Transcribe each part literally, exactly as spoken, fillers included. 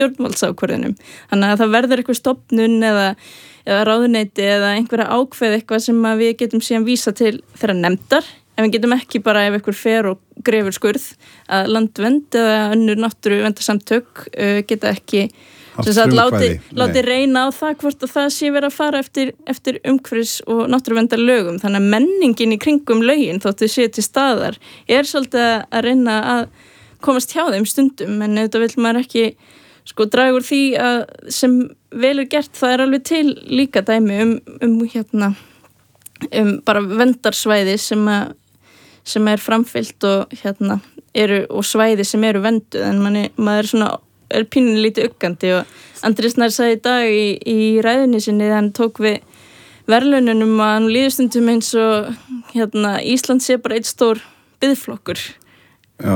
stjórnvaldsákvörðunum. Þannig að það verður eitthvað stofnun eða, eða ráðuneyti eða einhverja ákveð eitthvað sem að við getum síðan vísa til þeirra nefndar. En við getum ekki bara ef einhver fer og grefur skurð að landvernd eða önnur náttúruverndarsamtök uh, geta ekki sagt, láti, láti reyna á það hvort að það sé verið að fara eftir, eftir umhverfis- og náttúruverndarlögum. Þannig að menningin í kringum lögin þótt þau séu til staðar er svolítið að reyna að komast hjá þeim stundum en þetta vil maður ekki sko draga úr því að sem vel er gert það er alveg til líka dæmi um, um hérna um bara verndarsvæði sem að sem er framfyllt og hérna eru og svæði sem eru vernduð en manni, maður er svona er pínunni lítið uggandi og Andri Snær sagði í dag í, í ræðunni sinni þegar hann tók við verðlaununum að hann líður stundum eins og hérna Ísland sé bara eitt stór biðflokkur. Já,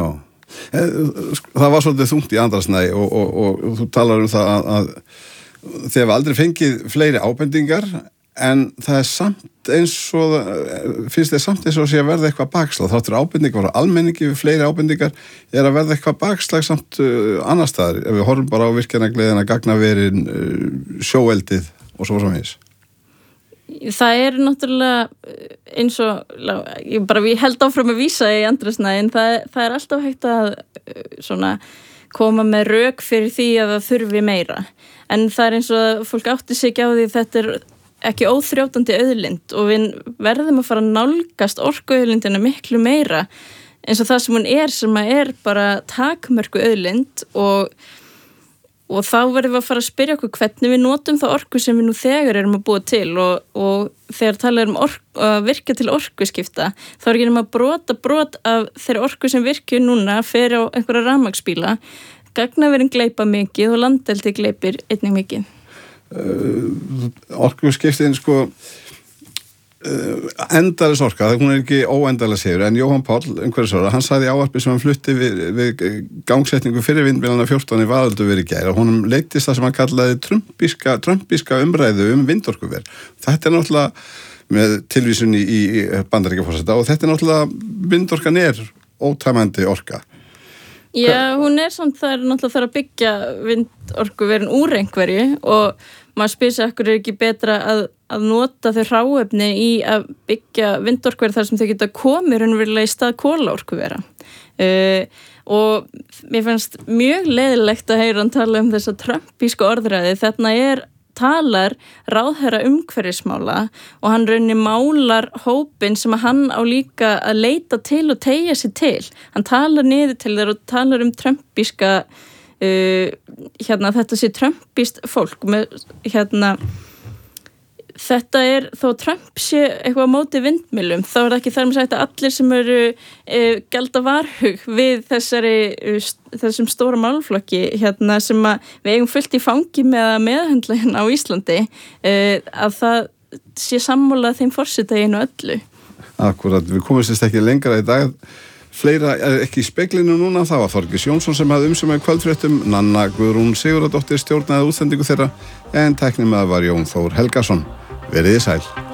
það var svolítið þungt í Andra Snæ og, og, og, og þú talar um það að, að þið hefur aldrei fengið fleiri ábendingar en það er samt eins og finnst þið samt eins og sé að verða eitthvað bakslag þáttur ábendingar var almenningi við fleiri ábendingar er að verða eitthvað bakslag samt uh, annar staðar ef við horfum bara á virkjanagleðina gagnaverin, uh, sjóeldið og svo framvegis. Það er náttúrulega eins og ég bara ég held áfram að vísa í Andra Snæ en það, það er alltaf hægt að svona koma með rök fyrir því að það þurfi meira en það er eins og fólk átti sig ekki á því þetta er ekki óþrjótandi auðlind og við verðum að fara að nálgast orkuauðlindina miklu meira eins og það sem hún er sem að er bara takmörku auðlind og, og þá verðum við að fara að spyrja okkur hvernig við notum það orku sem við nú þegar erum að búa til og, og þegar talað um orku, að virka til orkuskipta þá er ekki nema að brota brot af þeirra orku sem virkju núna fyrir á einhverja rafmagnsbíla gagnaverin gleypa mikið og landeldi gleypir einnig mikið. Uh, orkuskiptin sko uh, endalis orka, það hún er ekki óendalis hefur, en Jóhann Páll umhverfisráðherra, hann sagði í ávarpi sem hann flutti við, við gangsetningu fyrir vindmyllana fjórtán í Vaðöldu verið í gær og honum leittist það sem hann kallaði trumpíska, trumpíska umræðu um vindorkuver. Þetta er náttúrulega með tilvísun í, í Bandaríkjaforseta og þetta er náttúrulega vindorkan er ótæmandi orka. Já, hún er samt það er náttúrulega þarf að byggja vindorkuverin úr einhverju og maður spyr sig okkur er ekki betra að, að nota þau hráefni í að byggja vindorkuveri þar sem þau geta komið raunverulega í stað kolaorkuvera. Uh, og mér fannst mjög leiðilegt að heyra hann tala um þessa trumpísku orðræði þarna er talar ráðherra umhverfismála og hann raunir málar hópin sem að hann á líka að leita til og teygja sig til. Hann talar niður til þeir og talar um trumpíska uh, hérna þetta sé trumpíst fólk með hérna þetta er, þó Trump sé eitthvað á móti vindmyllum, þá er það ekki þar með sagt að allir sem eru e, gelda varhug við þessari, þessum stóra málflokki hérna sem að við eigum fullt í fangi með að meðhöndla hérna á Íslandi, e, að það sé sammála þeim forseta í einu öllu. Akkurat, við komumst ekki lengra í dag. Fleira er ekki í speglinu núna, það var Þorgils Jónsson sem hafði umsjón með kvöldfréttum, Nanna Guðrún Sigurðardóttir stjórnaði útsendingu þeirra, en tæknimaður var Jón Þór Helgason. Verið þið sæl.